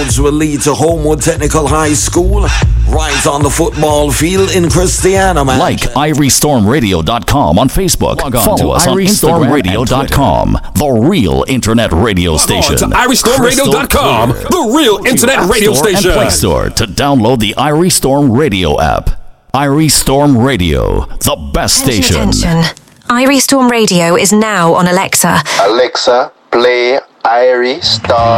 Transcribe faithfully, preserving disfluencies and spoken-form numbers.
roads will lead to Homewood Technical High School, right on the football field in Christiana, man. Like irie storm radio dot com on Facebook. Log on Follow us on irie storm radio dot com, the real internet radio station. Log on to irie storm radio dot com, the real internet radio station. And Play Store to download the Irie Storm Radio app. Irie Storm Radio, the best attention, station. Attention. Irie Storm Radio is now on Alexa. Alexa, play Irie Storm.